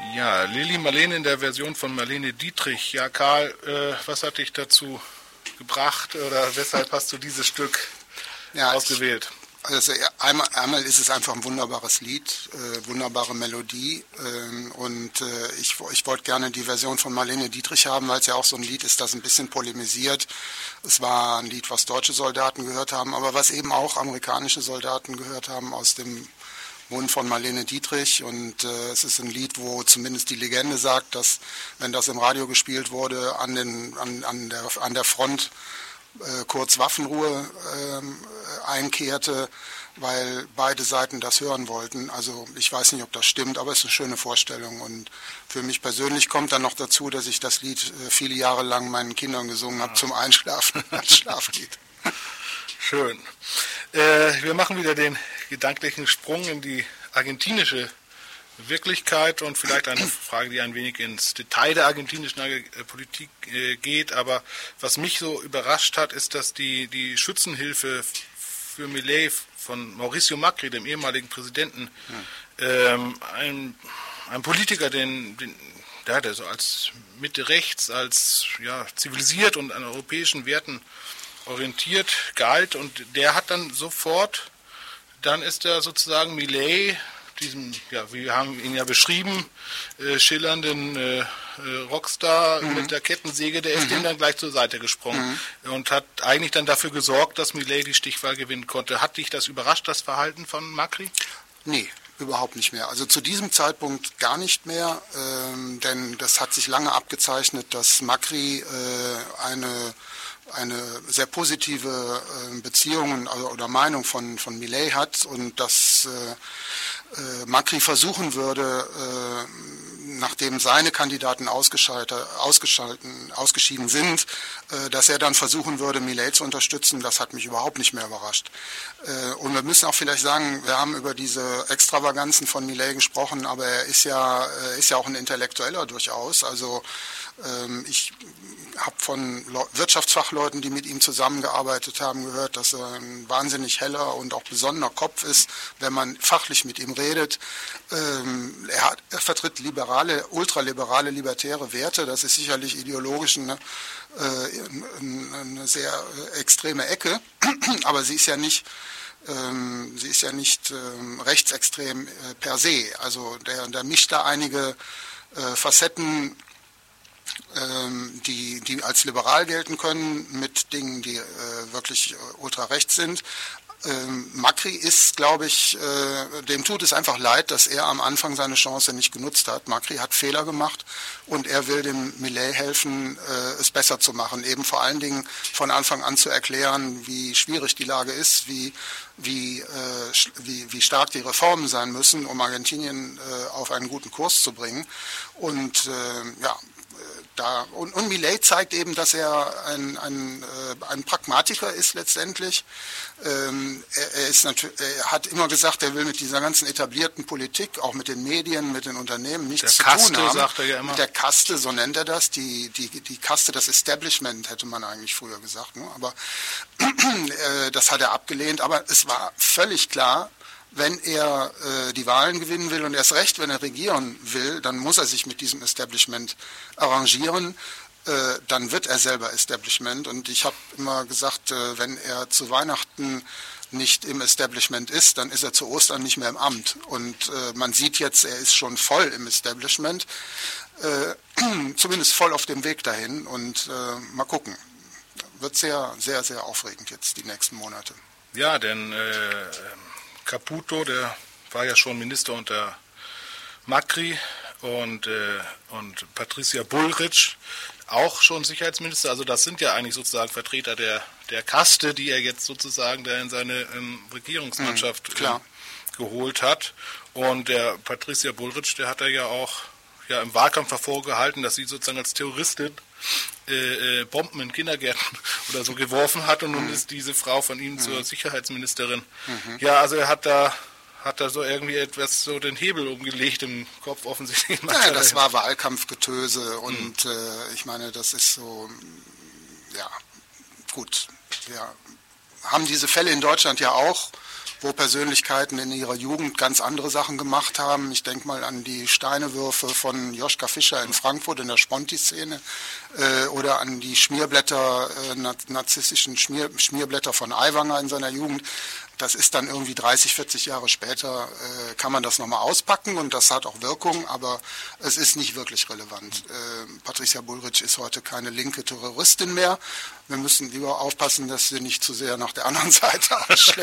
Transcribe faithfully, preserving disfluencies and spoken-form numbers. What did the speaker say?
Ja, Lili Marlene in der Version von Marlene Dietrich. Ja, Karl, äh, was hat dich dazu gebracht oder weshalb hast du dieses Stück ja, ausgewählt? Ich, also einmal, einmal ist es einfach ein wunderbares Lied, äh, wunderbare Melodie äh, und äh, ich, ich wollte gerne die Version von Marlene Dietrich haben, weil es ja auch so ein Lied ist, das ein bisschen polemisiert. Es war ein Lied, was deutsche Soldaten gehört haben, aber was eben auch amerikanische Soldaten gehört haben aus dem Mund von Marlene Dietrich, und äh, es ist ein Lied, wo zumindest die Legende sagt, dass, wenn das im Radio gespielt wurde, an, den, an, an, der, an der Front äh, kurz Waffenruhe äh, einkehrte, weil beide Seiten das hören wollten. Also ich weiß nicht, ob das stimmt, aber es ist eine schöne Vorstellung, und für mich persönlich kommt dann noch dazu, dass ich das Lied äh, viele Jahre lang meinen Kindern gesungen habe, zum Einschlafen als Schlaflied. Schön. Äh, wir machen wieder den gedanklichen Sprung in die argentinische Wirklichkeit und vielleicht eine Frage, die ein wenig ins Detail der argentinischen äh, Politik äh, geht. Aber was mich so überrascht hat, ist, dass die, die Schützenhilfe für Milei von Mauricio Macri, dem ehemaligen Präsidenten, ja. ähm, ein, ein Politiker, den, den der, der so als Mitte rechts, als ja, zivilisiert und an europäischen Werten orientiert galt, und der hat dann sofort, dann ist er sozusagen Milei, diesem, ja, wir haben ihn ja beschrieben, äh, schillernden äh, Rockstar mhm. mit der Kettensäge, der ist mhm. dem dann gleich zur Seite gesprungen mhm. und hat eigentlich dann dafür gesorgt, dass Milei die Stichwahl gewinnen konnte. Hat dich das überrascht, das Verhalten von Macri? Nee, überhaupt nicht mehr. Also zu diesem Zeitpunkt gar nicht mehr, ähm, denn das hat sich lange abgezeichnet, dass Macri äh, eine eine sehr positive äh, Beziehung oder Meinung von, von Milei hat, und dass äh, äh, Macri versuchen würde, äh, nachdem seine Kandidaten ausgeschalten, ausgeschieden sind, äh, dass er dann versuchen würde, Milei zu unterstützen. Das hat mich überhaupt nicht mehr überrascht. Äh, und wir müssen auch vielleicht sagen, wir haben über diese Extravaganzen von Milei gesprochen, aber er ist ja, äh, ist ja auch ein Intellektueller durchaus. Also ähm, ich habe von Wirtschaftsfachleuten, die mit ihm zusammengearbeitet haben, gehört, dass er ein wahnsinnig heller und auch besonderer Kopf ist, wenn man fachlich mit ihm redet. Ähm, er, hat, er vertritt liberale, ultraliberale, libertäre Werte. Das ist sicherlich ideologisch eine, äh, eine sehr extreme Ecke, aber sie ist ja nicht ähm, sie ist ja nicht ähm, rechtsextrem äh, per se. Also der, der mischt da einige äh, Facetten, Die, die als liberal gelten können, mit Dingen, die äh, wirklich äh, ultrarechts sind. Ähm, Macri ist, glaube ich, äh, dem tut es einfach leid, dass er am Anfang seine Chance nicht genutzt hat. Macri hat Fehler gemacht, und er will dem Milei helfen, äh, es besser zu machen. Eben vor allen Dingen von Anfang an zu erklären, wie schwierig die Lage ist, wie, wie, äh, wie, wie stark die Reformen sein müssen, um Argentinien äh, auf einen guten Kurs zu bringen. Und äh, ja, Da, und, und Milei zeigt eben, dass er ein, ein, äh, ein Pragmatiker ist letztendlich. Ähm, er, er, ist natürlich, er hat immer gesagt, er will mit dieser ganzen etablierten Politik, auch mit den Medien, mit den Unternehmen nichts zu Kaste, tun haben. Sagt er ja immer. Mit der Kaste, so nennt er das, die, die, die Kaste, das Establishment, hätte man eigentlich früher gesagt. Ne? Aber äh, das hat er abgelehnt. Aber es war völlig klar, wenn er äh, die Wahlen gewinnen will, und erst recht, wenn er regieren will, dann muss er sich mit diesem Establishment arrangieren. Äh, dann wird er selber Establishment. Und ich habe immer gesagt, äh, wenn er zu Weihnachten nicht im Establishment ist, dann ist er zu Ostern nicht mehr im Amt. Und äh, man sieht jetzt, er ist schon voll im Establishment, äh, zumindest voll auf dem Weg dahin. Und äh, mal gucken. Wird sehr, sehr, sehr aufregend jetzt die nächsten Monate. Ja, denn äh Caputo, der war ja schon Minister unter Macri, und, äh, und Patricia Bullrich auch schon Sicherheitsminister. Also das sind ja eigentlich sozusagen Vertreter der, der Kaste, die er jetzt sozusagen da in seine ähm, Regierungsmannschaft mhm, äh, geholt hat. Und der Patricia Bullrich, der hat er ja auch ja, im Wahlkampf hervorgehalten, dass sie sozusagen als Terroristin Äh, äh, Bomben in Kindergärten oder so geworfen hat, und nun mhm. ist diese Frau von ihm mhm. zur Sicherheitsministerin. Mhm. Ja, also er hat da hat da so irgendwie etwas so den Hebel umgelegt im Kopf offensichtlich. Ja, das war Wahlkampfgetöse, und mhm. äh, ich meine, das ist so, ja, gut, wir haben diese Fälle in Deutschland ja auch, wo Persönlichkeiten in ihrer Jugend ganz andere Sachen gemacht haben. Ich denke mal an die Steinewürfe von Joschka Fischer in Frankfurt in der Sponti-Szene äh, oder an die Schmierblätter, äh, narzisstischen Schmier, Schmierblätter von Aiwanger in seiner Jugend. Das ist dann irgendwie dreißig, vierzig Jahre später, äh, kann man das nochmal auspacken und das hat auch Wirkung, aber es ist nicht wirklich relevant. Äh, Patricia Bullrich ist heute keine linke Terroristin mehr. Wir müssen lieber aufpassen, dass sie nicht zu sehr nach der anderen Seite ausschlägt.